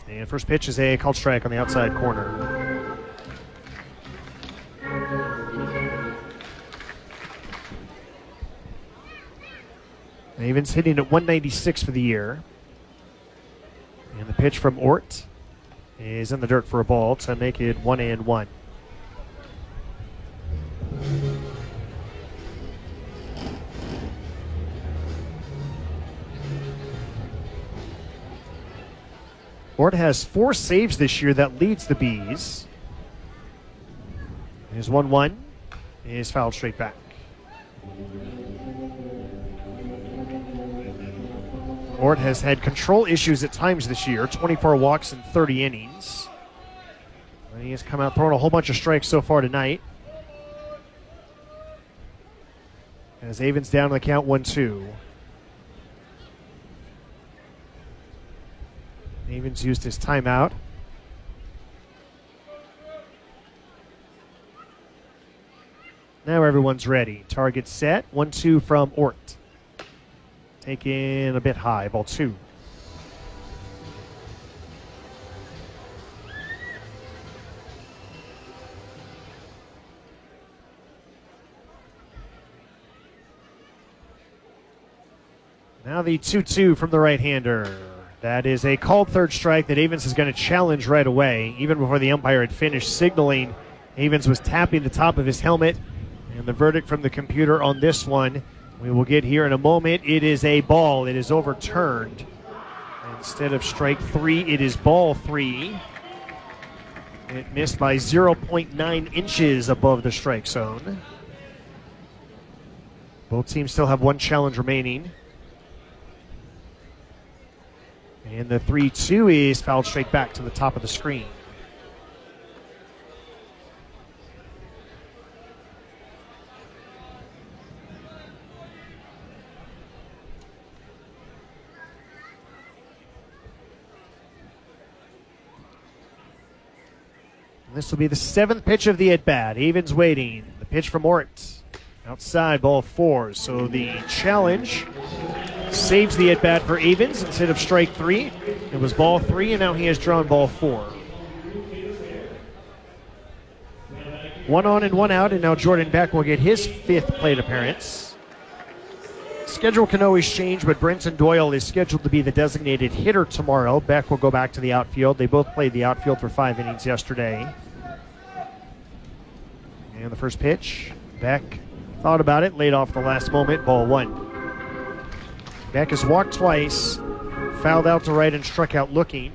And first pitch is a called strike on the outside corner. Avens hitting at 196 for the year. And the pitch from Ort is in the dirt for a ball to make it 1-1. Ort has 4 saves this year. That leads the Bees. Here's 1-1. Is fouled straight back. Ort has had control issues at times this year. 24 walks in 30 innings. And he has come out throwing a whole bunch of strikes so far tonight. As Avens down on the count 1-2. Avens used his timeout. Now everyone's ready. Target set. 1-2 from Ort. Taken a bit high. Ball 2. Now the 2-2 from the right-hander. That is a called third strike that Avens is going to challenge right away, even before the umpire had finished signaling. Avens was tapping the top of his helmet, and the verdict from the computer on this one we will get here in a moment. It is a ball. It is overturned. Instead of strike 3, it is ball 3. It missed by 0.9 inches above the strike zone. Both teams still have one challenge remaining. And the 3-2 is fouled straight back to the top of the screen. This will be the 7th pitch of the at-bat. Avens waiting. The pitch from Ort. Outside, ball 4. So the challenge saves the at-bat for Avens instead of strike 3. It was ball 3, and now he has drawn ball 4. 1 on and 1 out, and now Jordan Beck will get his 5th plate appearance. Schedule can always change, but Brenton Doyle is scheduled to be the designated hitter tomorrow. Beck will go back to the outfield. They both played the outfield for 5 innings yesterday. And the first pitch, Beck thought about it, laid off the last moment, ball 1. Beck has walked twice, fouled out to right and struck out looking.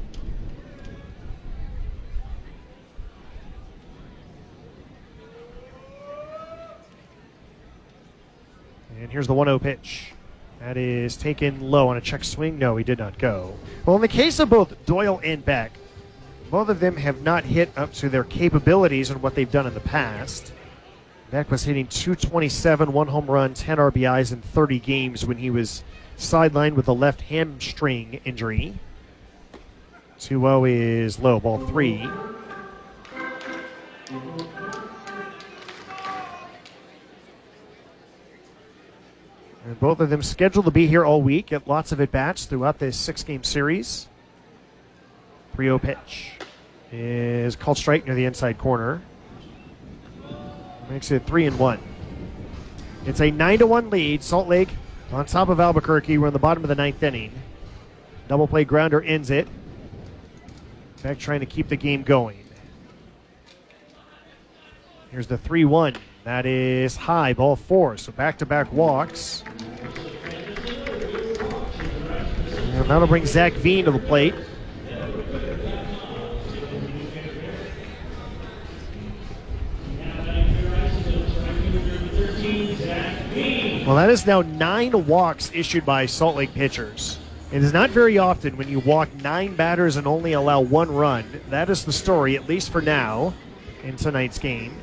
And here's the 1-0 pitch. That is taken low on a check swing. No, he did not go. Well, in the case of both Doyle and Beck, both of them have not hit up to their capabilities and what they've done in the past. Beck was hitting .227, 1 home run, 10 RBIs in 30 games when he was sidelined with a left hamstring injury. 2-0 is low, ball 3. And both of them scheduled to be here all week, get lots of at-bats throughout this 6-game series. 3-0 pitch is called strike near the inside corner. Makes it 3-1. It's a 9-1 lead. Salt Lake on top of Albuquerque. We're in the bottom of the 9th inning. Double play grounder ends it. Beck trying to keep the game going. Here's the 3-1. That is high, ball 4. So back-to-back walks. And that'll bring Zach Veen to the plate. Well, that is now 9 walks issued by Salt Lake pitchers. It is not very often when you walk 9 batters and only allow 1 run. That is the story, at least for now, in tonight's game.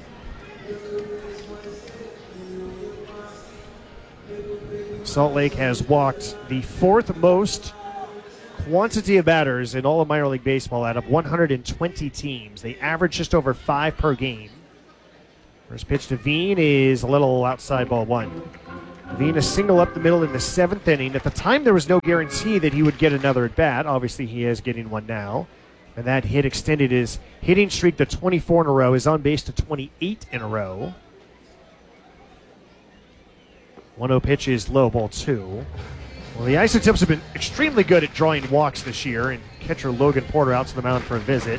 Salt Lake has walked the 4th most quantity of batters in all of minor league baseball out of 120 teams. They average just over 5 per game. First pitch to Veen is a little outside, ball 1. Veen single up the middle in the 7th inning. At the time, there was no guarantee that he would get another at bat. Obviously, he is getting one now. And that hit extended his hitting streak to 24 in a row, his on base to 28 in a row. 1-0 pitch is low, ball 2. Well, the Isotopes have been extremely good at drawing walks this year, and catcher Logan Porter out to the mound for a visit.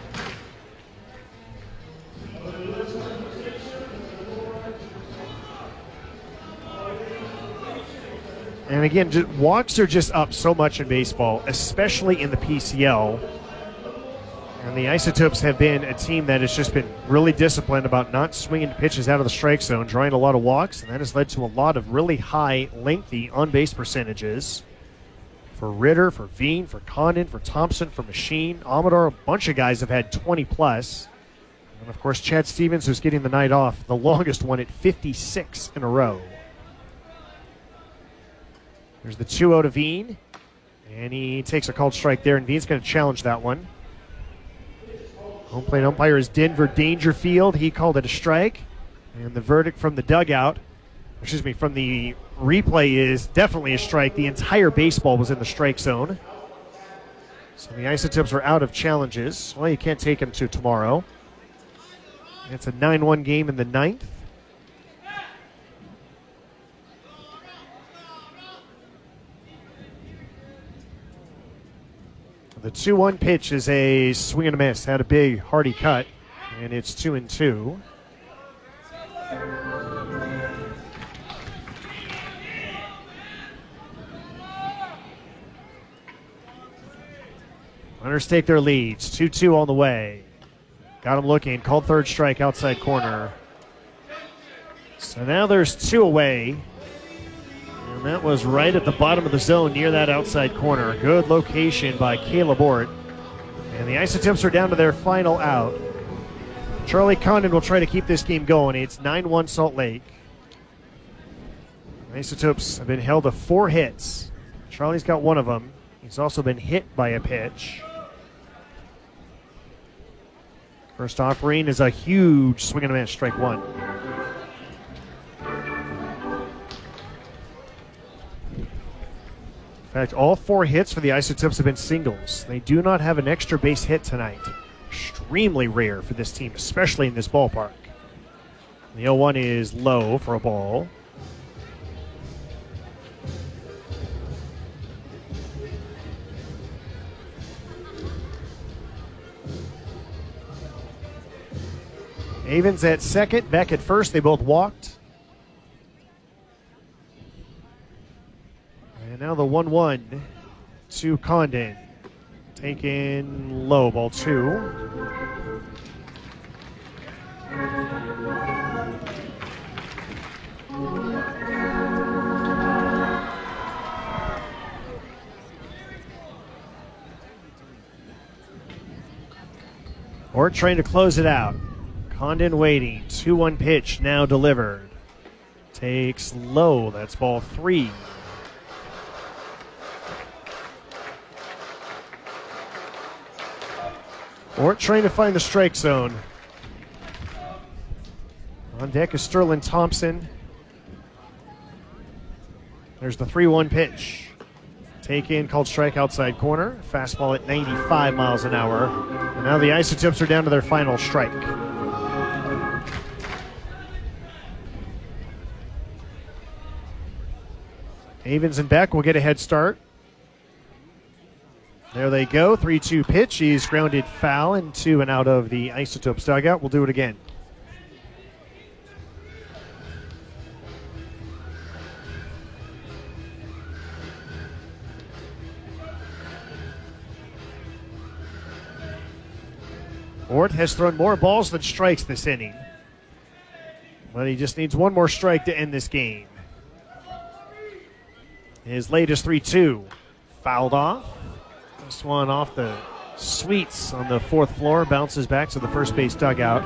And again, walks are just up so much in baseball, especially in the PCL. And the Isotopes have been a team that has just been really disciplined about not swinging pitches out of the strike zone, drawing a lot of walks, and that has led to a lot of really high, lengthy on-base percentages. For Ritter, for Veen, for Condon, for Thompson, for Machine, Amador, a bunch of guys have had 20-plus. And, of course, Chad Stevens, who's getting the night off, the longest one at 56 in a row. There's the 2-0 to Veen, and he takes a called strike there, and Veen's going to challenge that one. Home plate umpire is Denver Dangerfield. He called it a strike, and the verdict from the dugout, from the replay is definitely a strike. The entire baseball was in the strike zone. So the Isotopes are out of challenges. Well, you can't take them to tomorrow. It's a 9-1 game in the 9th. The 2-1 pitch is a swing and a miss. Had a big, hearty cut, and it's 2-2. Runners take their leads. 2-2 on the way. Got him looking. Called third strike outside corner. So now there's 2 away. And that was right at the bottom of the zone near that outside corner. Good location by Caleb Ort. And the Isotopes are down to their final out. Charlie Condon will try to keep this game going. It's 9-1 Salt Lake. The Isotopes have been held to 4 hits. Charlie's got one of them. He's also been hit by a pitch. First offering is a huge swing and a miss, strike 1. In fact, all 4 hits for the Isotopes have been singles. They do not have an extra base hit tonight. Extremely rare for this team, especially in this ballpark. The 0-1 is low for a ball. Avens at second, Beck at first. They both walked. And now the 1-1 to Condon. Taken low, ball 2. Ort trying to close it out. Condon waiting. 2-1 pitch now delivered. Takes low. That's ball 3. Ort trying to find the strike zone. On deck is Sterling Thompson. There's the 3-1 pitch. Take in, called strike outside corner. Fastball at 95 miles an hour. And now the Isotopes are down to their final strike. Avens and Beck will get a head start. There they go. 3-2 pitch. He's grounded foul into and out of the Isotopes dugout. We'll do it again. Ort has thrown more balls than strikes this inning. But he just needs one more strike to end this game. His latest 3-2 fouled off. This one off the suites on the 4th floor, bounces back to the first base dugout.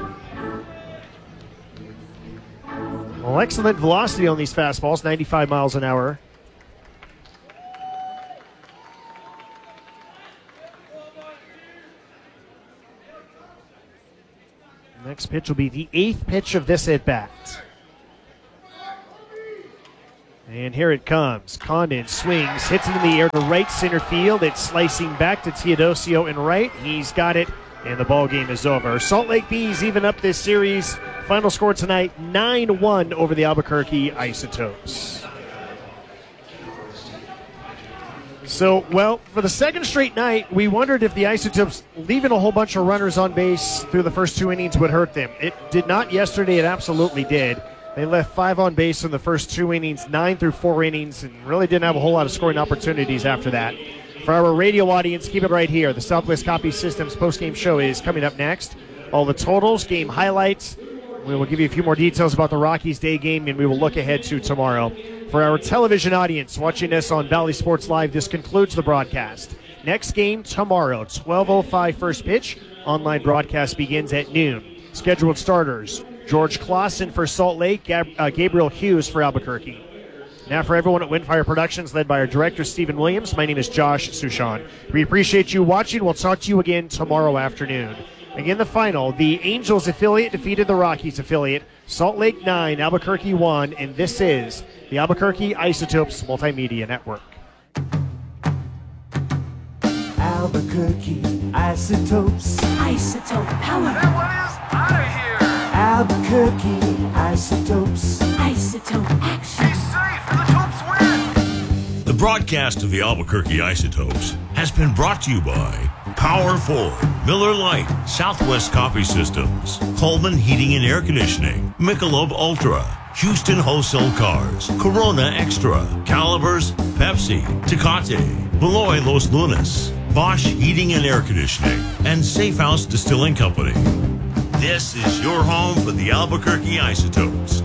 Well, excellent velocity on these fastballs, 95 miles an hour. Next pitch will be the 8th pitch of this at-bat. And here it comes. Condon swings, hits it in the air to right center field. It's slicing back to Teodosio in right. He's got it, and the ball game is over. Salt Lake Bees even up this series. Final score tonight, 9-1 over the Albuquerque Isotopes. So, well, for the second straight night, we wondered if the Isotopes leaving a whole bunch of runners on base through the first 2 innings would hurt them. It did not yesterday. It absolutely did. They left 5 on base in the first 2 innings, 9 through 4 innings, and really didn't have a whole lot of scoring opportunities after that. For our radio audience, keep it right here. The Southwest Copy Systems postgame show is coming up next. All the totals, game highlights. We will give you a few more details about the Rockies day game, and we will look ahead to tomorrow. For our television audience watching us on Valley Sports Live, this concludes the broadcast. Next game tomorrow, 12:05 first pitch. Online broadcast begins at noon. Scheduled starters, George Clausen for Salt Lake, Gabriel Hughes for Albuquerque. Now for everyone at Windfire Productions, led by our director, Stephen Williams, my name is Josh Sushan. We appreciate you watching. We'll talk to you again tomorrow afternoon. Again, the final, the Angels affiliate defeated the Rockies affiliate. Salt Lake 9, Albuquerque 1, and this is the Albuquerque Isotopes Multimedia Network. Albuquerque Isotopes. Isotope power. That one is out of here. Albuquerque Isotopes. Isotope action. He's safe and the Topes win. The broadcast of the Albuquerque Isotopes has been brought to you by Power Ford, Miller Lite, Southwest Copy Systems, Coleman Heating and Air Conditioning, Michelob Ultra, Houston Wholesale Cars, Corona Extra, Calibers, Pepsi, Tecate, Beloy Los Lunas, Bosch Heating and Air Conditioning, and Safe House Distilling Company. This is your home for the Albuquerque Isotopes,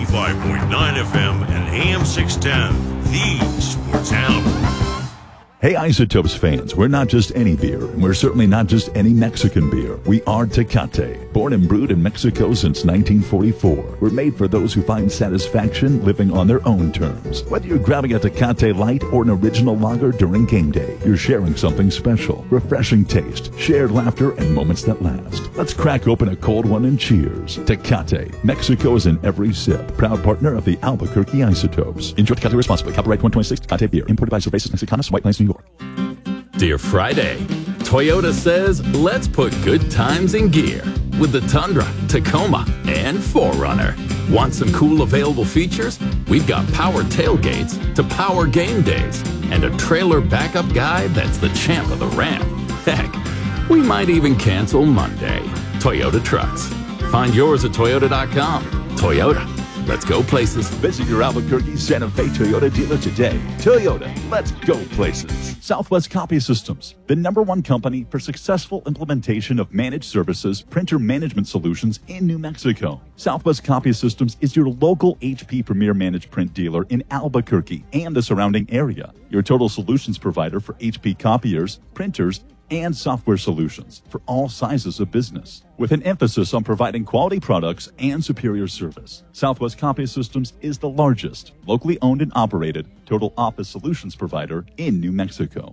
95.9 FM and AM 610, the Sports Animal. Hey Isotopes fans, we're not just any beer, and we're certainly not just any Mexican beer. We are Tecate, born and brewed in Mexico since 1944. We're made for those who find satisfaction living on their own terms. Whether you're grabbing a Tecate Light or an original lager during game day, you're sharing something special. Refreshing taste, shared laughter, and moments that last. Let's crack open a cold one and cheers. Tecate, Mexico is in every sip. Proud partner of the Albuquerque Isotopes. Enjoy Tecate responsibly. Copyright 2026 Tecate Beer. Imported by Cervezas Mexicanas, White Plains, New York. Dear Friday, Toyota says let's put good times in gear with the Tundra, Tacoma, and 4Runner. Want some cool available features? We've got power tailgates to power game days and a trailer backup guy that's the champ of the ramp. Heck, we might even cancel Monday. Toyota Trucks. Find yours at Toyota.com. Toyota. Let's go places. Visit your Albuquerque Santa Fe Toyota dealer today. Toyota, let's go places. Southwest Copy Systems, the #1 company for successful implementation of managed services, printer management solutions in New Mexico. Southwest Copy Systems is your local HP Premier Managed Print dealer in Albuquerque and the surrounding area. Your total solutions provider for HP copiers, printers, and software solutions for all sizes of business, with an emphasis on providing quality products and superior service. Southwest Copy Systems is the largest, locally owned and operated total office solutions provider in New Mexico.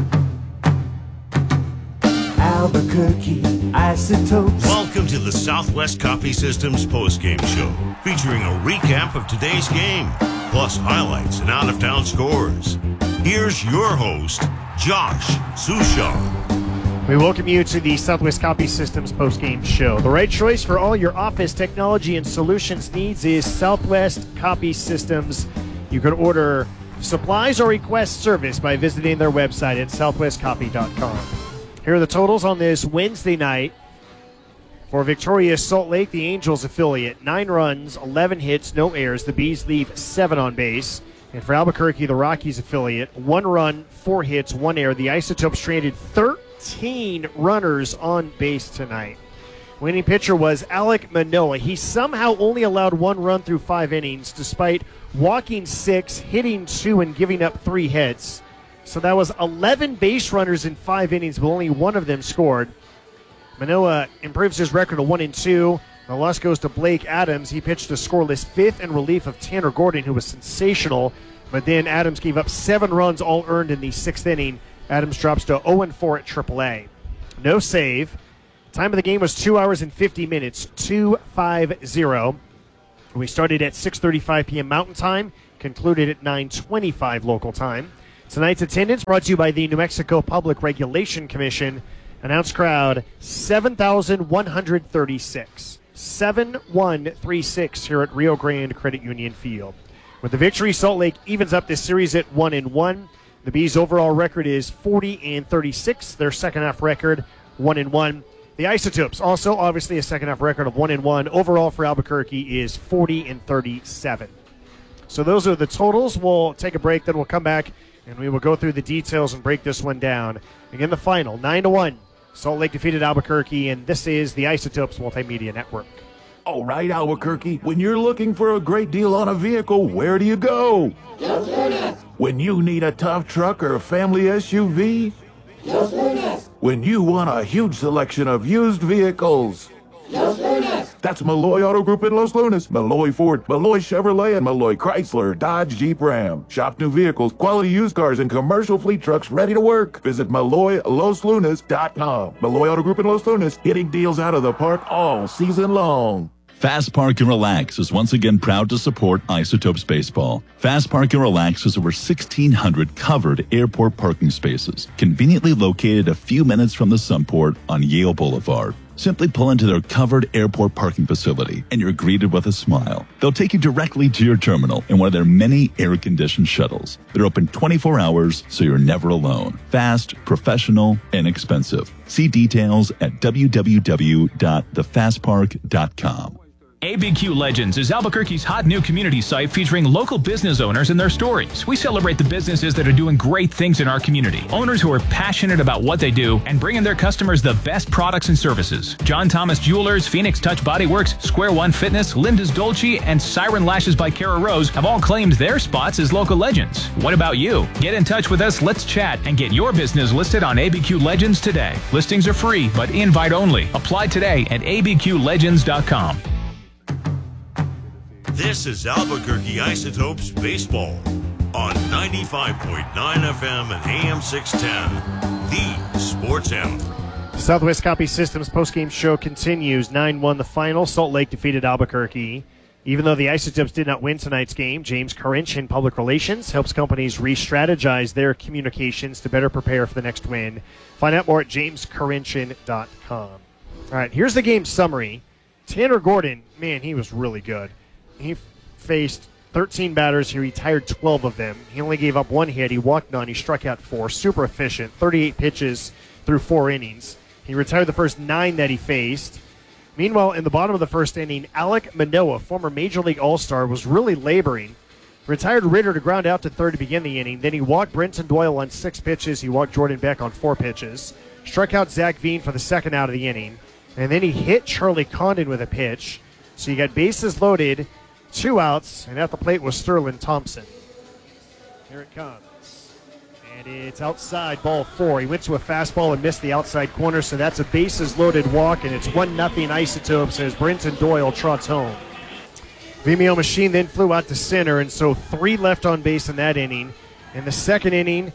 Albuquerque Isotopes. Welcome to the Southwest Copy Systems postgame show, featuring a recap of today's game, plus highlights and out-of-town scores. Here's your host, Josh Sushan. We welcome you to the Southwest Copy Systems postgame show. The right choice for all your office technology and solutions needs is Southwest Copy Systems. You can order supplies or request service by visiting their website at southwestcopy.com. Here are the totals on this Wednesday night. For victorious Salt Lake, the Angels affiliate, 9 runs, 11 hits, no errors. The Bees leave 7 on base. And for Albuquerque, the Rockies affiliate, 1 run, 4 hits, 1 error. The Isotopes stranded 13 runners on base tonight. Winning pitcher was Alek Manoah. He somehow only allowed 1 run through 5 innings, despite walking 6, hitting 2, and giving up 3 hits. So that was 11 base runners in 5 innings, but only 1 of them scored. Manoah improves his record to 1-2. The loss goes to Blake Adams. He pitched a scoreless 5th in relief of Tanner Gordon, who was sensational. But then Adams gave up 7 runs, all earned in the 6th inning. Adams drops to 0-4 at AAA. No save. Time of the game was 2 hours and 50 minutes, 2:50. We started at 6:35 p.m. Mountain Time, concluded at 9:25 local time. Tonight's attendance brought to you by the New Mexico Public Regulation Commission. Announced crowd 7,136. 7-1-3-6 here at Rio Grande Credit Union Field. With the victory, Salt Lake evens up this series at 1-1. The Bees' overall record is 40-36. Their second half record 1-1. The Isotopes also obviously a second half record of 1-1. Overall for Albuquerque is 40-37. So those are the totals. We'll take a break, then we'll come back and we will go through the details and break this one down. Again, the final 9-1. Salt Lake defeated Albuquerque, and this is the Isotopes Multimedia Network. All right, Albuquerque, when you're looking for a great deal on a vehicle, where do you go? Los Lunas. When you need a tough truck or a family SUV? Los Lunas. When you want a huge selection of used vehicles? Los Lunas. That's Malloy Auto Group in Los Lunas, Malloy Ford, Malloy Chevrolet, and Malloy Chrysler, Dodge, Jeep, Ram. Shop new vehicles, quality used cars, and commercial fleet trucks ready to work. Visit MalloyLosLunas.com. Malloy Auto Group in Los Lunas, hitting deals out of the park all season long. Fast Park and Relax is once again proud to support Isotopes Baseball. Fast Park and Relax has over 1,600 covered airport parking spaces, conveniently located a few minutes from the Sunport on Yale Boulevard. Simply pull into their covered airport parking facility and you're greeted with a smile. They'll take you directly to your terminal in one of their many air-conditioned shuttles. They're open 24 hours, so you're never alone. Fast, professional, inexpensive. See details at www.thefastpark.com. ABQ Legends is Albuquerque's hot new community site featuring local business owners and their stories. We celebrate the businesses that are doing great things in our community. Owners who are passionate about what they do and bringing their customers the best products and services. John Thomas Jewelers, Phoenix Touch Body Works, Square One Fitness, Linda's Dolce, and Siren Lashes by Kara Rose have all claimed their spots as local legends. What about you? Get in touch with us, let's chat, and get your business listed on ABQ Legends today. Listings are free, but invite only. Apply today at abqlegends.com. This is Albuquerque Isotopes Baseball on 95.9 FM and AM 610, the Sports Animal. Southwest Copy Systems postgame show continues. 9-1 the final. Salt Lake defeated Albuquerque. Even though the Isotopes did not win tonight's game, James Corinch in Public Relations helps companies re-strategize their communications to better prepare for the next win. Find out more at jamescorinchin.com. All right, here's the game summary. Tanner Gordon, man, he was really good. He faced 13 batters. He retired 12 of them. He only gave up one hit. He walked none. He struck out 4. Super efficient. 38 pitches through 4 innings. He retired the first 9 that he faced. Meanwhile, in the bottom of the first inning, Alek Manoah, former Major League All-Star, was really laboring. Retired Ritter to ground out to third to begin the inning. Then he walked Brenton Doyle on 6 pitches. He walked Jordan Beck on 4 pitches. Struck out Zach Veen for the second out of the inning. And then he hit Charlie Condon with a pitch. So you got bases loaded, 2 outs, and at the plate was Sterling Thompson. Here it comes. And it's outside, ball 4. He went to a fastball and missed the outside corner, so that's a bases-loaded walk, and it's 1-0 Isotopes as Brenton Doyle trots home. Vimeo Machine then flew out to center, and so 3 left on base in that inning. In the second inning,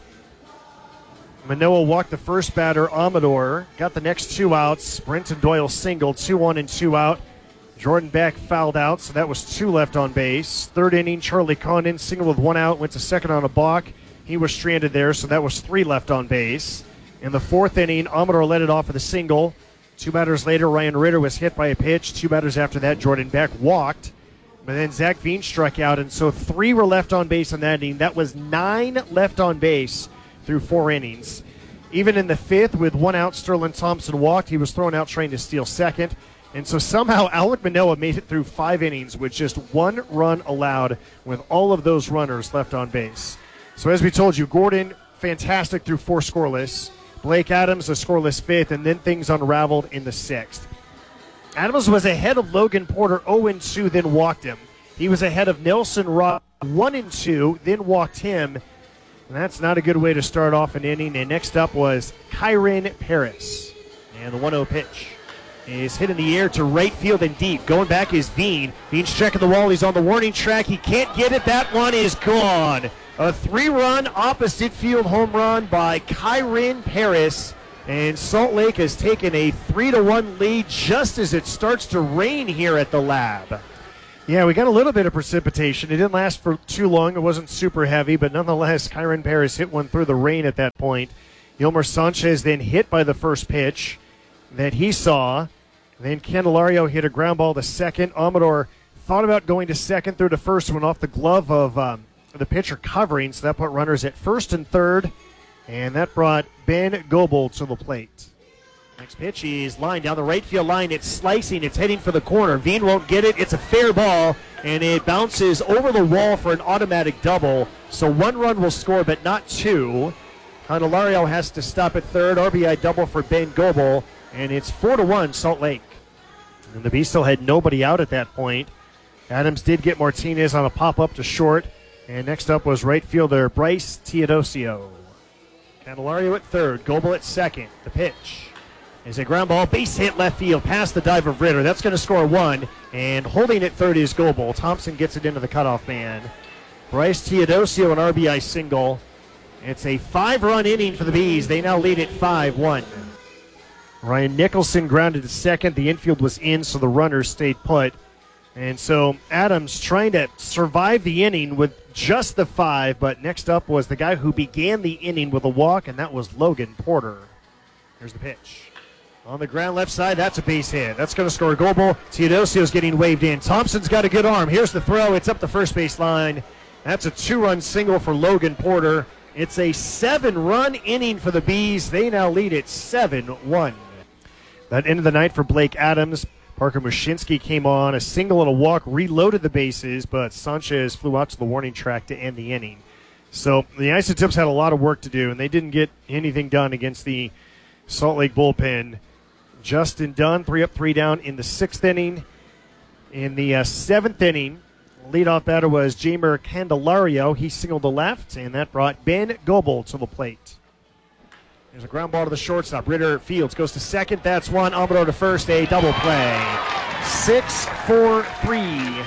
Manoah walked the first batter, Amador, got the next 2 outs. Brenton Doyle singled, 2-1 and 2 out. Jordan Beck fouled out, so that was 2 left on base. Third inning, Charlie Condon singled with 1 out, went to second on a balk. He was stranded there, so that was 3 left on base. In the fourth inning, Amador led it off with a single. 2 batters later, Ryan Ritter was hit by a pitch. 2 batters after that, Jordan Beck walked. But then Zach Veen struck out, and so 3 were left on base in that inning. That was 9 left on base through 4 innings. Even in the fifth, with 1 out, Sterling Thompson walked. He was thrown out trying to steal second. And so somehow Alek Manoah made it through 5 innings with just 1 run allowed with all of those runners left on base. So as we told you, Gordon, fantastic through 4 scoreless. Blake Adams, a scoreless 5th, and then things unraveled in the 6th. Adams was ahead of Logan Porter 0-2, then walked him. He was ahead of Nelson Rock 1-2, then walked him. And that's not a good way to start off an inning. And next up was Kyron Paris. And the 1-0 pitch is hit in the air to right field and deep. Going back is Veen. Veen's checking the wall. He's on the warning track. He can't get it. That one is gone. A 3-run opposite field home run by Kyron Paris. And Salt Lake has taken a 3-1 lead just as it starts to rain here at the Lab. Yeah, we got a little bit of precipitation. It didn't last for too long. It wasn't super heavy, but nonetheless, Kyron Paris hit one through the rain at that point. Yolmer Sanchez then hit by the first pitch that he saw. Then Candelario hit a ground ball to second. Amador thought about going to second, threw to first, went off the glove of the pitcher covering, so that put runners at first and third, and that brought Ben Goebel to the plate. Next pitch is lined down the right field line. It's slicing. It's heading for the corner. Veen won't get it. It's a fair ball, and it bounces over the wall for an automatic double. So one run will score, but not two. Candelario has to stop at third. RBI double for Ben Goebel, and it's 4-1 Salt Lake. And the Bees still had nobody out at that point. Adams did get Martinez on a pop-up to short, and next up was right fielder Bryce Teodosio. Candelario at third. Goebel at second. The pitch is a ground ball, base hit left field, past the dive of Ritter. That's going to score one, and holding at third is Goebel. Thompson gets it into the cutoff man. Bryce Teodosio, an RBI single. It's a 5-run inning for the Bees. They now lead at 5-1. Ryan Nicholson grounded to second. The infield was in, so the runners stayed put. And so Adams trying to survive the inning with just the 5, but next up was the guy who began the inning with a walk, and that was Logan Porter. Here's the pitch. On the ground left side, that's a base hit. That's going to score Goebel. Teodosio's getting waved in. Thompson's got a good arm. Here's the throw. It's up the first base line. That's a 2-run single for Logan Porter. It's a 7-run inning for the Bees. They now lead at 7-1. That ended the night for Blake Adams. Parker Mushinski came on, a single and a walk, reloaded the bases, but Sanchez flew out to the warning track to end the inning. So the Isotopes had a lot of work to do, and they didn't get anything done against the Salt Lake bullpen. Justin Dunn, 3 up, 3 down in the 6th inning. In the 7th inning, leadoff batter was Jamer Candelario. He singled to left, and that brought Ben Goebel to the plate. There's a ground ball to the shortstop. Ritter Fields goes to second. That's one. Amador to first. A double play. 6-4-3.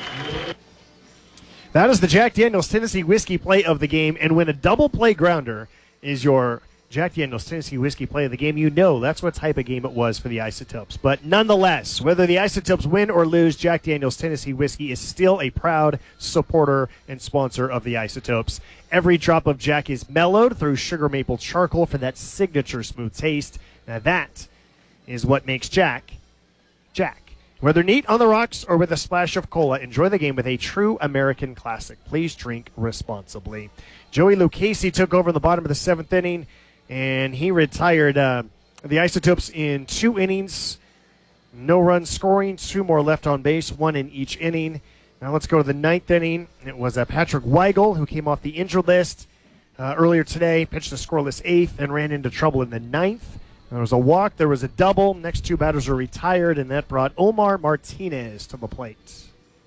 That is the Jack Daniels Tennessee Whiskey play of the game. And when a double play grounder is your Jack Daniels Tennessee Whiskey play of the game, you know that's what type of game it was for the Isotopes. But nonetheless, whether the Isotopes win or lose, Jack Daniels Tennessee Whiskey is still a proud supporter and sponsor of the Isotopes. Every drop of Jack is mellowed through sugar maple charcoal for that signature smooth taste. Now that is what makes Jack, Jack. Whether neat on the rocks or with a splash of cola, enjoy the game with a true American classic. Please drink responsibly. Joey Lucchese took over in the bottom of the 7th inning, and he retired the Isotopes in 2 innings. No runs scoring, 2 more left on base, 1 in each inning. Now let's go to the 9th inning. It was Patrick Weigel, who came off the injured list earlier today, pitched a scoreless 8th, and ran into trouble in the 9th. There was a walk, there was a double. Next 2 batters are retired, and that brought Omar Martinez to the plate.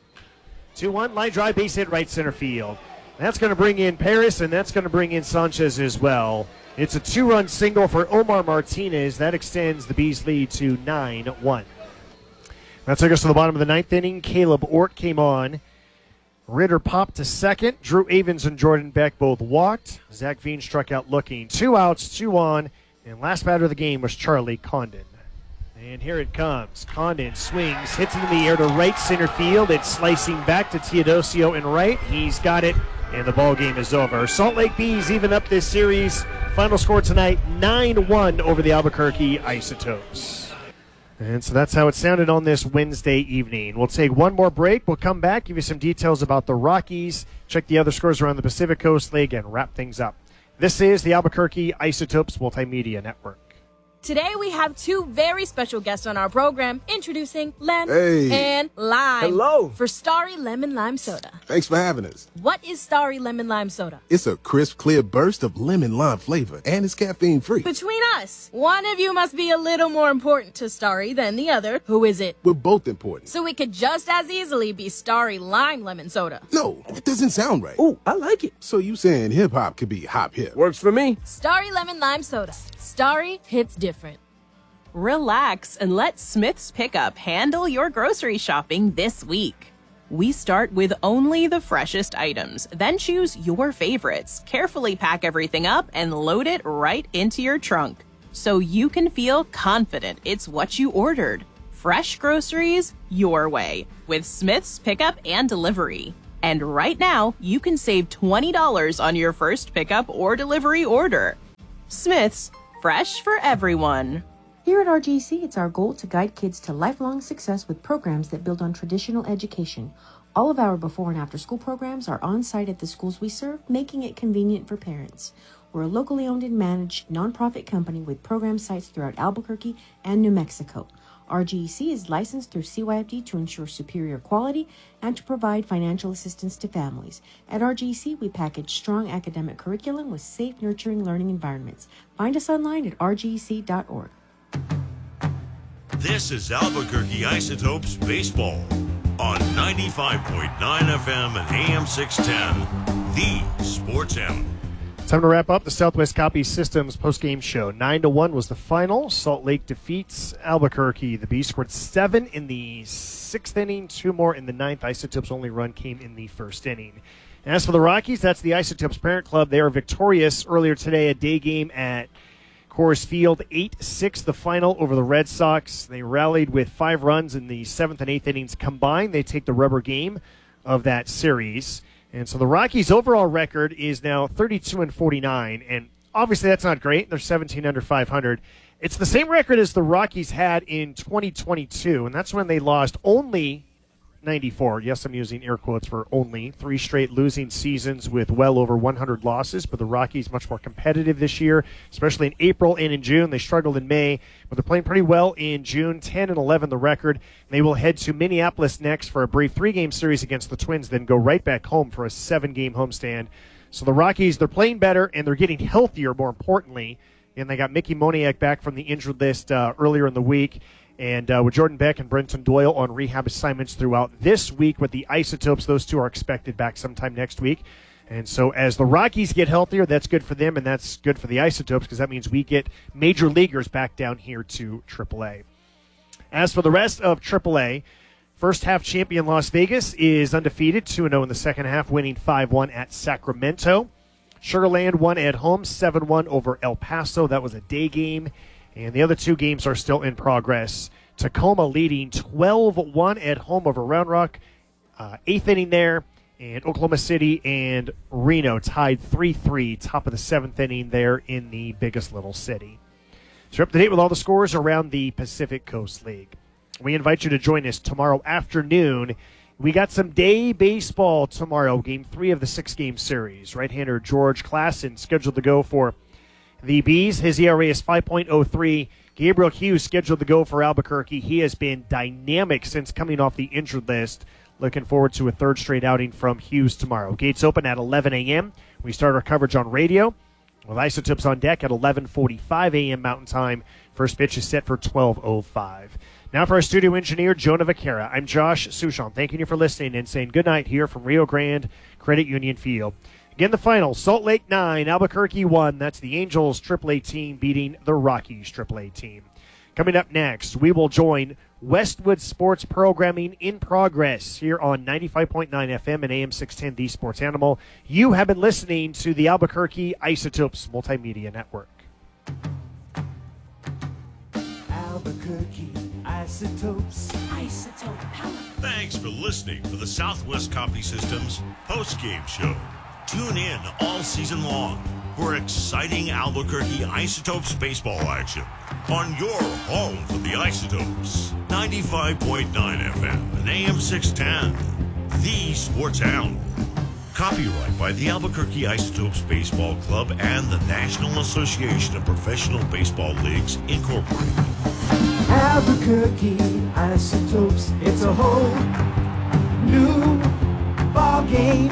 2-1, line drive, base hit, right center field. That's going to bring in Paris, and that's going to bring in Sanchez as well. It's a 2-run single for Omar Martinez. That extends the Bees' lead to 9-1. That took us to the bottom of the 9th inning. Caleb Ort came on. Ritter popped to second. Drew Avens and Jordan Beck both walked. Zach Veen struck out looking. 2 outs, 2 on. And last batter of the game was Charlie Condon. And here it comes. Condon swings, hits it in the air to right center field. It's slicing back to Teodosio in right. He's got it, and the ball game is over. Salt Lake Bees even up this series. Final score tonight, 9-1 over the Albuquerque Isotopes. And so that's how it sounded on this Wednesday evening. We'll take one more break. We'll come back, give you some details about the Rockies, check the other scores around the Pacific Coast League, and wrap things up. This is the Albuquerque Isotopes Multimedia Network. Today we have 2 very special guests on our program, introducing Lem and Lime. Hello. For Starry Lemon Lime Soda. Thanks for having us. What is Starry Lemon Lime Soda? It's a crisp, clear burst of lemon lime flavor, and it's caffeine free. Between us, one of you must be a little more important to Starry than the other. Who is it? We're both important. So it could just as easily be Starry Lime Lemon Soda. No, that doesn't sound right. Oh, I like it. So you saying hip hop could be hop hip? Works for me. Starry Lemon Lime Soda. Starry hits different. Relax and let Smith's Pickup handle your grocery shopping this week. We start with only the freshest items, then choose your favorites, carefully pack everything up, and load it right into your trunk so you can feel confident it's what you ordered. fresh groceries your way with Smith's Pickup and Delivery. And right now, you can save $20 on your first pickup or delivery order. Smith's, fresh for everyone. Here at RGC, it's our goal to guide kids to lifelong success with programs that build on traditional education. All of our before and after school programs are on site at the schools we serve, making it convenient for parents. We're a locally owned and managed nonprofit company with program sites throughout Albuquerque and New Mexico. RGEC is licensed through CYFD to ensure superior quality and to provide financial assistance to families. At RGEC, we package strong academic curriculum with safe, nurturing learning environments. Find us online at rgec.org. This is Albuquerque Isotopes Baseball on 95.9 FM and AM 610, the Sports Animal. Time to wrap up the Southwest Copy Systems postgame show. 9-1 was the final. Salt Lake defeats Albuquerque. The Bees scored 7 in the 6th inning, 2 more in the 9th. Isotopes' only run came in the 1st inning. And as for the Rockies, that's the Isotopes parent club. They are victorious earlier today, a day game at Coors Field, 8-6 the final over the Red Sox. They rallied with 5 runs in the 7th and 8th innings combined. They take the rubber game of that series. And so the Rockies' overall record is now 32-49, and obviously that's not great. They're 17 under 500. It's the same record as the Rockies had in 2022, and that's when they lost only 94. Yes, I'm using air quotes for only. 3 straight losing seasons with well over 100 losses, but the Rockies much more competitive this year, especially in April and in June. They struggled in May, but they're playing pretty well in June. 10-11 the record. They will head to Minneapolis next for a brief 3-game series against the Twins, then go right back home for a 7-game homestand. So the Rockies, they're playing better, and they're getting healthier, more importantly. And they got Mickey Moniak back from the injured list earlier in the week. And with Jordan Beck and Brenton Doyle on rehab assignments throughout this week with the Isotopes, those two are expected back sometime next week. And so as the Rockies get healthier, that's good for them, and that's good for the Isotopes because that means we get major leaguers back down here to AAA. As for the rest of AAA, first half champion Las Vegas is undefeated, 2-0 in the second half, winning 5-1 at Sacramento. Sugar Land won at home, 7-1 over El Paso. That was a day game. And the other 2 games are still in progress. Tacoma leading 12-1 at home over Round Rock. 8th inning there. And Oklahoma City and Reno tied 3-3, top of the 7th inning there in the biggest little city. So you're up to date with all the scores around the Pacific Coast League. We invite you to join us tomorrow afternoon. We got some day baseball tomorrow, Game 3 of the 6-game series. Right-hander George Klassen scheduled to go for the Bees. His ERA is 5.03. Gabriel Hughes scheduled to go for Albuquerque. He has been dynamic since coming off the injured list. Looking forward to a 3rd straight outing from Hughes tomorrow. Gates open at 11 a.m. We start our coverage on radio with Isotopes on deck at 11:45 a.m. Mountain Time. First pitch is set for 12:05. Now for our studio engineer, Jonah Vaquera. I'm Josh Sushon, thanking you for listening and saying good night here from Rio Grande Credit Union Field. Again, the final, Salt Lake 9, Albuquerque 1. That's the Angels AAA team beating the Rockies AAA team. Coming up next, we will join Westwood Sports Programming in Progress here on 95.9 FM and AM 610, The Sports Animal. You have been listening to the Albuquerque Isotopes Multimedia Network. Albuquerque Isotopes. Isotope power. Thanks for listening to the Southwest Copy Systems postgame show. Tune in all season long for exciting Albuquerque Isotopes baseball action on your home for the Isotopes. 95.9 FM and AM 610, The Sports Animal. Copyright by the Albuquerque Isotopes Baseball Club and the National Association of Professional Baseball Leagues, Incorporated. Albuquerque Isotopes. It's a whole new ball game.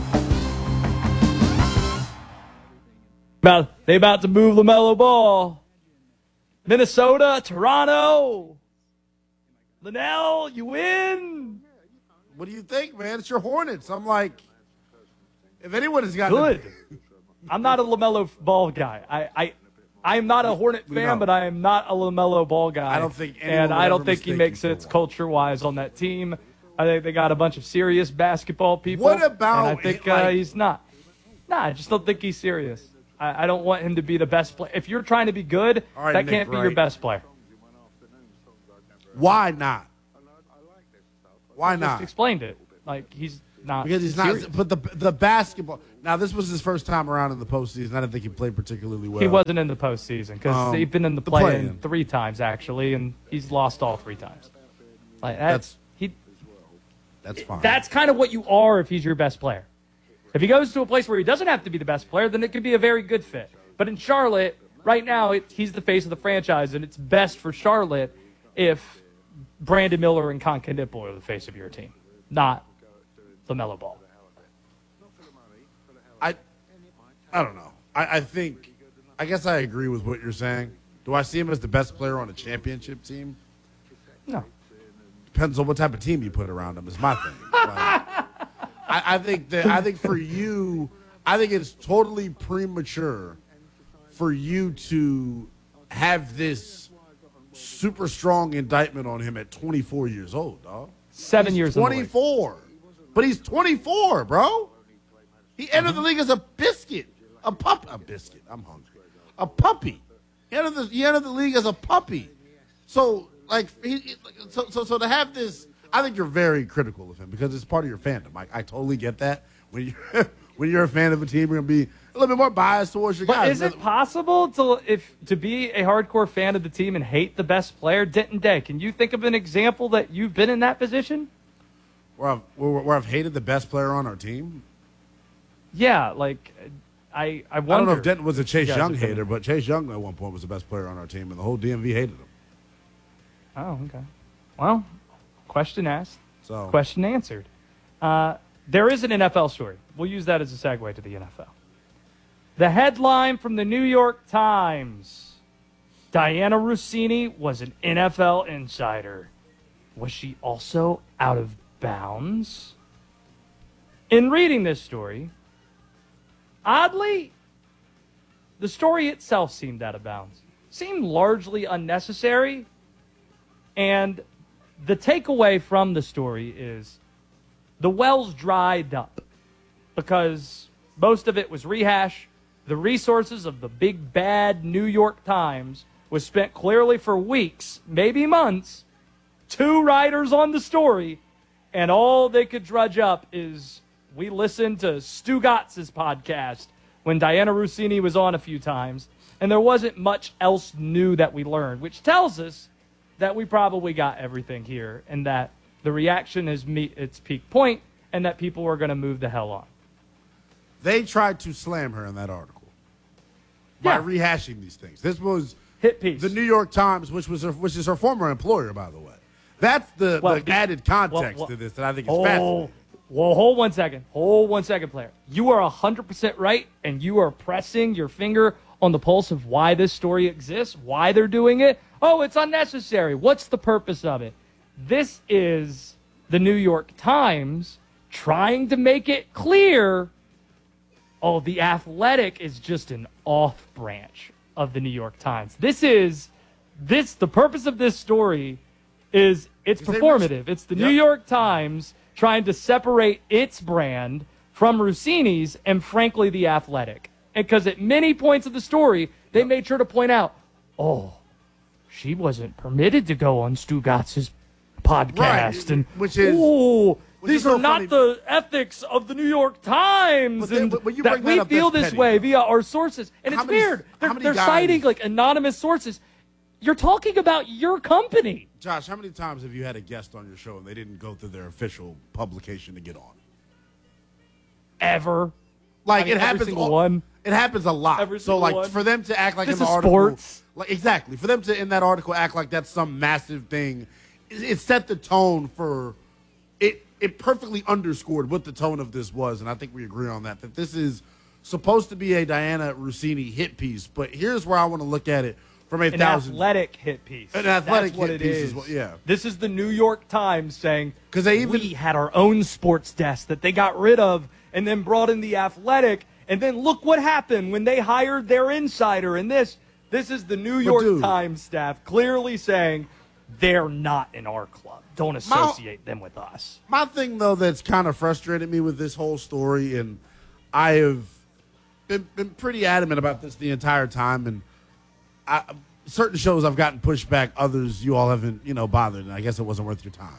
They about to move LaMelo Ball. Minnesota, Toronto. Linnell, you win. What do you think, man? It's your Hornets. I'm like, if anyone has got good. I'm not a LaMelo Ball guy. I'm not a Hornet fan, but I am not a LaMelo Ball guy. I don't think he makes sense culture-wise on that team. I think they got a bunch of serious basketball people. What about? And I think he's not. I just don't think he's serious. I don't want him to be the best player. If you're trying to be good, that can't be your best player. Why not? Why Just not? explained it. Like, he's not. Because he's serious. not. But the basketball. Now, this was his first time around in the postseason. I didn't think he played particularly well. He wasn't in the postseason because he's been in the play-in play-in. 3 times, actually, and he's lost all 3 times. Like, That's fine. That's kind of what you are if he's your best player. If he goes to a place where he doesn't have to be the best player, then it could be a very good fit. But in Charlotte, right now, he's the face of the franchise, and it's best for Charlotte if Brandon Miller and Con Knipple are the face of your team, not LaMelo Ball. I don't know. I guess I agree with what you're saying. Do I see him as the best player on a championship team? No. Depends on what type of team you put around him. Is my thing. I think for you, I think it's totally premature for you to have this super strong indictment on him at 24 years old, dog. 7 years. 24, but he's 24, bro. He entered the league as a biscuit, a biscuit. I'm hungry. A puppy. He entered the league as a puppy. So like, so to have this, I think you're very critical of him because it's part of your fandom. I totally get that. When you're a fan of a team, you're gonna be a little bit more biased towards your But guys. is it possible to be a hardcore fan of the team and hate the best player? Denton Day, can you think of an example that you've been in that position? Where I've hated the best player on our team? Yeah, like I wonder. I don't know if Denton was a Chase You guys Young have been- hater, but Chase Young at one point was the best player on our team, and the whole DMV hated him. Oh, okay. Well, question asked, So question answered. There is an NFL story. We'll use that as a segue to the NFL. The headline from the New York Times: Diana Rossini was an NFL insider. Was she also out of bounds? In reading this story, oddly, the story itself seemed out of bounds. Seemed largely unnecessary. And the takeaway from the story is the wells dried up because most of it was rehash. The resources of the big bad New York Times was spent clearly for weeks, maybe months, 2 writers on the story, and all they could drudge up is we listened to Stu Gatz' podcast when Diana Rossini was on a few times, and there wasn't much else new that we learned, which tells us that we probably got everything here and that the reaction has met its peak point and that people are going to move the hell on. they tried to slam her in that article by rehashing these things. This was hit piece. The New York Times, which is her former employer, by the way. That's the added context to this that I think is fascinating. Well, hold one second. Hold 1 second, player. You are 100% right, and you are pressing your finger on the pulse of why this story exists, why they're doing it. Oh, it's unnecessary. What's the purpose of it? This is the New York Times trying to make it clear, oh, The Athletic is just an off branch of the New York Times. The purpose of this story is it's performative. It's the New York Times trying to separate its brand from Rossini's and, frankly, The Athletic. And because at many points of the story, they made sure to point out, oh, she wasn't permitted to go on Stu Gatz's podcast. Right, and which is these are so not funny. the ethics of the New York Times. But you that bring we that up, feel that's this petty, way though. via our sources. And How it's many- weird. how many They're guys- citing like anonymous sources. You're talking about your company. Josh, how many times have you had a guest on your show and they didn't go through their official publication to get on? Ever. Like, I mean, it happens every single one. It happens a lot. Every So, single like, one. for them to act like This in the is article, sports. like exactly, for them to in that article act like that's some massive thing, it set the tone for it. It perfectly underscored what the tone of this was, and I think we agree on that. That this is supposed to be a Diana Rossini hit piece, but here's where I want to look at it from An athletic hit piece. An athletic That's what hit it piece is. is what- yeah. This is the New York Times saying, because we had our own sports desk that they got rid of and then brought in the Athletic, and then look what happened when they hired their insider. And this is the New York Times staff clearly saying they're not in our club. Don't associate them with us. My thing, though, that's kind of frustrated me with this whole story, and I have been pretty adamant about this the entire time, and certain shows I've gotten pushed back, others you all haven't, bothered, and I guess it wasn't worth your time.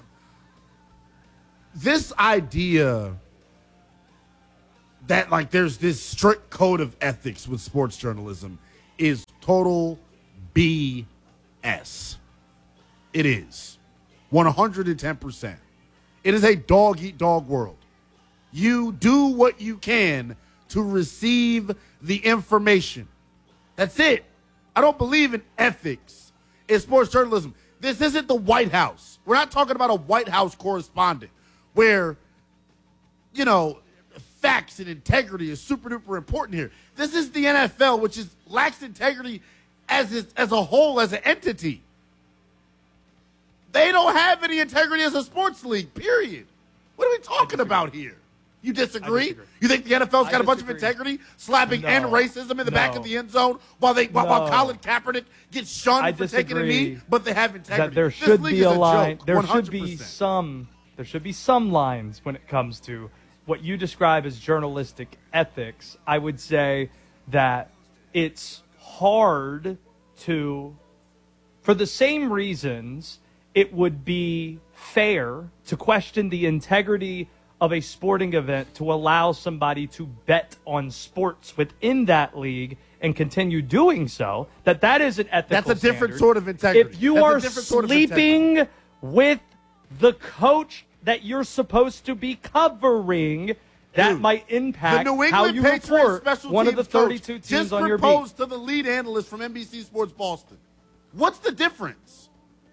This idea that, like, there's this strict code of ethics with sports journalism is total BS. It is. 110%. It is a dog-eat-dog world. You do what you can to receive the information. That's it. I don't believe in ethics in sports journalism. This isn't the White House. We're not talking about a White House correspondent where, facts and integrity is super duper important here. This is the NFL, which lacks integrity as a whole, as an entity. They don't have any integrity as a sports league, period. What are we talking about here? You disagree? You think the NFL's got a bunch of integrity, slapping end racism in the back of the end zone while Colin Kaepernick gets shunned for taking a knee, but they have integrity? That there should be a line. There should be some. There should be some lines when it comes to what you describe as journalistic ethics. I would say that it's hard to, for the same reasons, it would be fair to question the integrity of a sporting event to allow somebody to bet on sports within that league and continue doing so. That is an ethical That's a different standard. sort of integrity. If you are sleeping with the coach that you're supposed to be covering, that might impact the New how England you Patriots report special one of the teams 32 coach teams just on your beat. proposed to the lead analyst from NBC Sports Boston. What's the difference?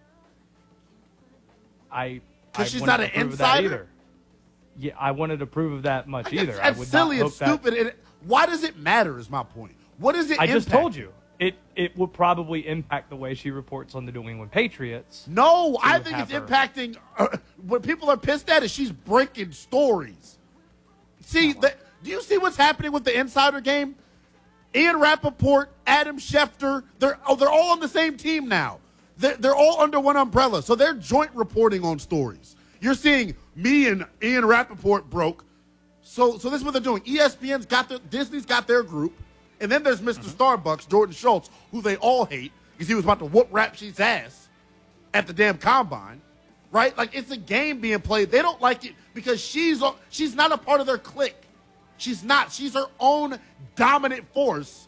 Because she's not an insider? Yeah, I wouldn't approve of that much either. That's silly and stupid. And why does it matter is my point. What does it I impact? just told you. It would probably impact the way she reports on the New England Patriots. No, I think it's impacting. What people are pissed at is she's breaking stories. See, do you see what's happening with the Insider Game? Ian Rappaport, Adam Schefter, they're all on the same team now. They're all under one umbrella, so they're joint reporting on stories. You're seeing me and Ian Rappaport broke. So this is what they're doing. ESPN's Disney's got their group. And then there's Mr. Starbucks, Jordan Schultz, who they all hate because he was about to whoop Rapsheet's ass at the damn combine, right? Like, it's a game being played. They don't like it because she's not a part of their clique. She's not. She's her own dominant force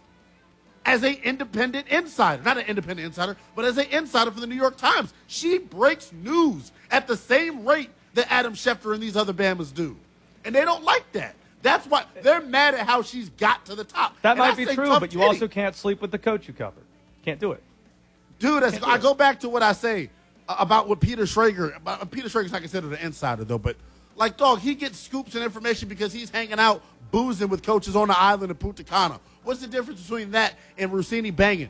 as an independent insider. Not an independent insider, but as an insider for the New York Times. She breaks news at the same rate that Adam Schefter and these other Bamas do. And they don't like that. That's why they're mad at how she's got to the top. That And might I be say true, tough but you titty. also can't sleep with the coach you cover. Can't do it. Dude, I go back to what I say about what Peter Schrager. Peter Schrager's not considered an insider, though, but, like, dog, he gets scoops and information because he's hanging out boozing with coaches on the island of Punta Cana. What's the difference between that and Rossini banging?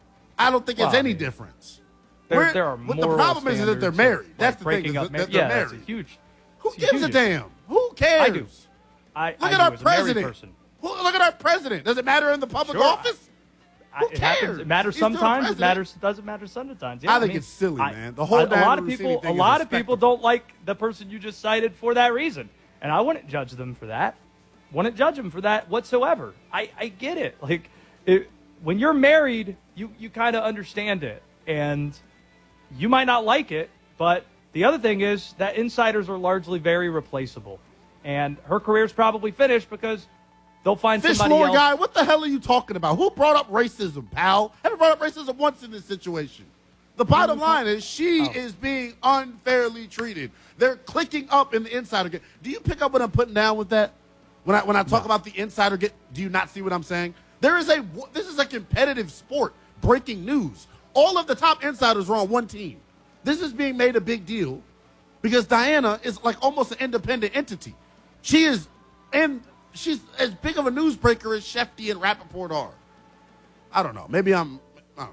I don't think it's any difference. There are what the problem is that they're married. That's the thing. Is that they're married. That's a huge. Who gives a damn? Who cares? I do. Look at our president. Look at our president. Does it matter in the public office? Who cares? It matters He's still sometimes. It president. matters. It doesn't matter sometimes. Yeah, I think it's silly, man. The whole a lot of people. A lot of people don't like the person you just cited for that reason, and I wouldn't judge them for that. Wouldn't judge them for that whatsoever. I get it. Like, when you're married, you kind of understand it, and you might not like it, but the other thing is that insiders are largely very replaceable. And her career's probably finished because they'll find Fish somebody lore else. guy, what the hell are you talking about? Who brought up racism, pal? Haven't brought up racism once in this situation. The bottom line is she is being unfairly treated. They're clicking up in the insider game. Do you pick up what I'm putting down with that? When I talk about the insider get, do you not see what I'm saying? This is a competitive sport, breaking news. All of the top insiders are on one team. This is being made a big deal because Diana is like almost an independent entity. She is, and she's as big of a newsbreaker as Shefty and Rappaport are. I don't know. Maybe I don't know.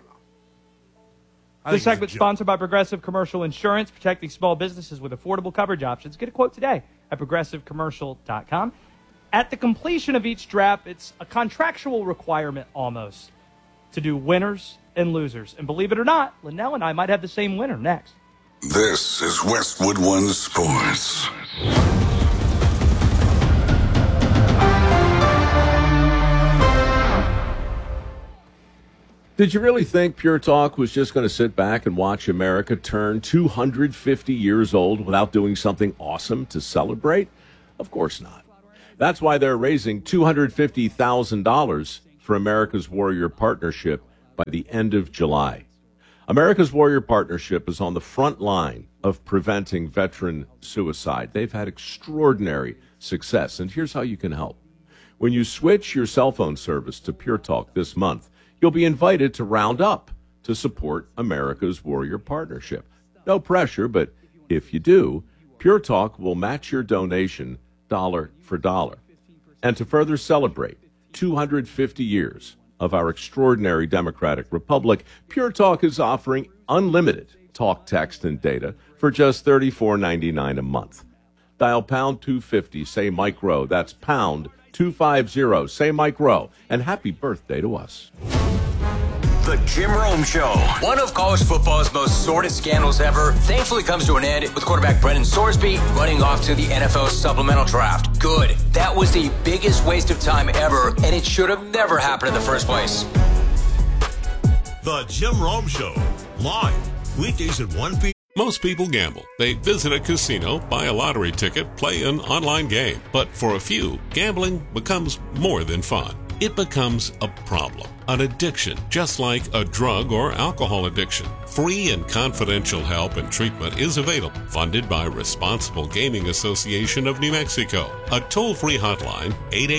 This segment sponsored by Progressive Commercial Insurance, protecting small businesses with affordable coverage options. Get a quote today at progressivecommercial.com. At the completion of each draft, it's a contractual requirement almost to do winners and losers. And believe it or not, Linnell and I might have the same winner next. This is Westwood One Sports. Did you really think Pure Talk was just going to sit back and watch America turn 250 years old without doing something awesome to celebrate? Of course not. That's why they're raising $250,000 for America's Warrior Partnership by the end of July. America's Warrior Partnership is on the front line of preventing veteran suicide. They've had extraordinary success, and here's how you can help. When you switch your cell phone service to Pure Talk this month, you'll be invited to round up to support America's Warrior Partnership. No pressure, but if you do, Pure Talk will match your donation dollar for dollar. And to further celebrate 250 years of our extraordinary democratic republic, Pure Talk is offering unlimited talk, text, and data for just $34.99 a month. Dial pound 250, say Mike Rowe. That's pound 250, say Mike Rowe. And happy birthday to us. The Jim Rome Show. One of college football's most sordid scandals ever thankfully comes to an end with quarterback Brendan Sorsby running off to the NFL supplemental draft. Good. That was the biggest waste of time ever, and it should have never happened in the first place. The Jim Rome Show, live, weekdays at 1 p.m. Most people gamble. They visit a casino, buy a lottery ticket, play an online game. But for a few, gambling becomes more than fun. It becomes a problem, an addiction, just like a drug or alcohol addiction. Free and confidential help and treatment is available, funded by Responsible Gaming Association of New Mexico. A toll-free hotline,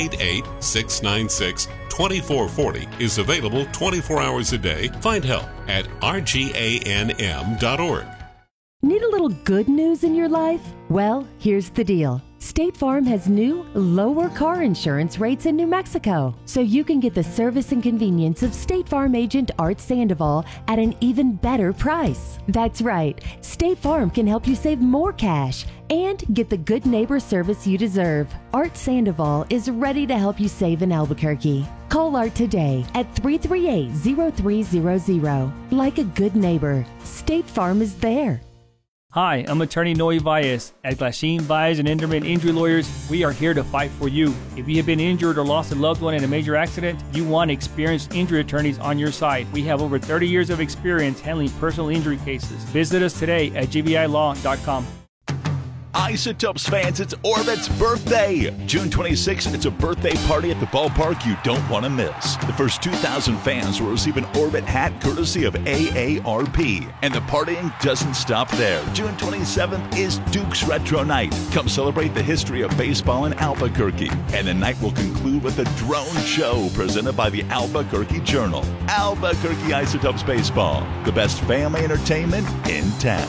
888-696-2440, is available 24 hours a day. Find help at rganm.org. Need a little good news in your life? Well, here's the deal. State Farm has new, lower car insurance rates in New Mexico, so you can get the service and convenience of State Farm agent Art Sandoval at an even better price. That's right, State Farm can help you save more cash and get the good neighbor service you deserve. Art Sandoval is ready to help you save in Albuquerque. Call Art today at 338-0300. Like a good neighbor, State Farm is there. Hi, I'm attorney Noe Valles. At Glasheen, Valles and Enderman Injury Lawyers, we are here to fight for you. If you have been injured or lost a loved one in a major accident, you want experienced injury attorneys on your side. We have over 30 years of experience handling personal injury cases. Visit us today at gvilaw.com. Isotopes fans, it's Orbit's birthday. June 26th, it's a birthday party at the ballpark you don't want to miss. The first 2,000 fans will receive an Orbit hat courtesy of AARP. And the partying doesn't stop there. June 27th is Duke's Retro Night. Come celebrate the history of baseball in Albuquerque. And the night will conclude with a drone show presented by the Albuquerque Journal. Albuquerque Isotopes Baseball, the best family entertainment in town.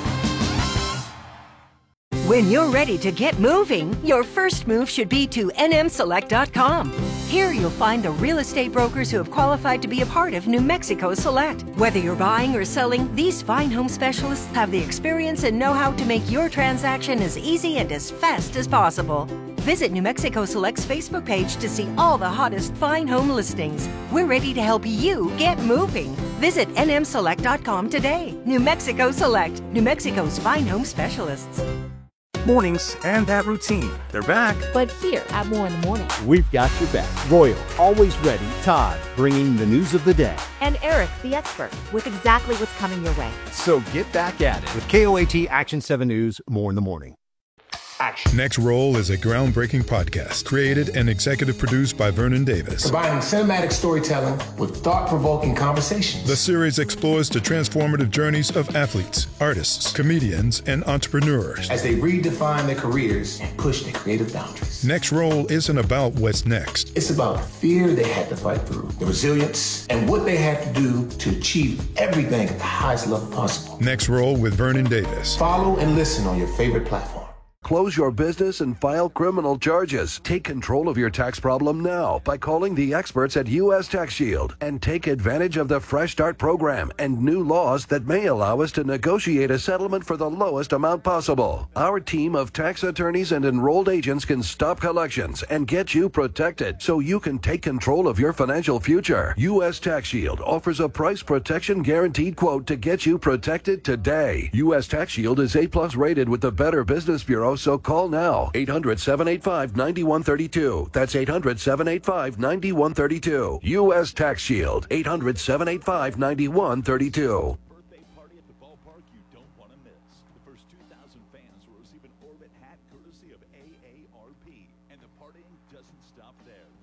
When you're ready to get moving, your first move should be to nmselect.com. Here you'll find the real estate brokers who have qualified to be a part of New Mexico Select. Whether you're buying or selling, these fine home specialists have the experience and know-how to make your transaction as easy and as fast as possible. Visit New Mexico Select's Facebook page to see all the hottest fine home listings. We're ready to help you get moving. Visit nmselect.com today. New Mexico Select, New Mexico's fine home specialists. Mornings and that routine. They're back. But here at More in the Morning. We've got your back. Royal, always ready. Todd, bringing the news of the day. And Eric, the expert, with exactly what's coming your way. So get back at it with KOAT Action 7 News, More in the Morning. Action. Next Roll is a groundbreaking podcast created and executive produced by Vernon Davis. Combining cinematic storytelling with thought-provoking conversations. The series explores the transformative journeys of athletes, artists, comedians, and entrepreneurs as they redefine their careers and push their creative boundaries. Next Roll isn't about what's next. It's about the fear they had to fight through, the resilience, and what they had to do to achieve everything at the highest level possible. Next Roll with Vernon Davis. Follow and listen on your favorite platform. Close your business and file criminal charges. Take control of your tax problem now by calling the experts at U.S. Tax Shield and take advantage of the Fresh Start program and new laws that may allow us to negotiate a settlement for the lowest amount possible. Our team of tax attorneys and enrolled agents can stop collections and get you protected so you can take control of your financial future. U.S. Tax Shield offers a price protection guaranteed quote to get you protected today. U.S. Tax Shield is A+ rated with the Better Business Bureau tomorrow, so call now. 800-785-9132. That's 800-785-9132. U.S. Tax Shield. 800-785-9132.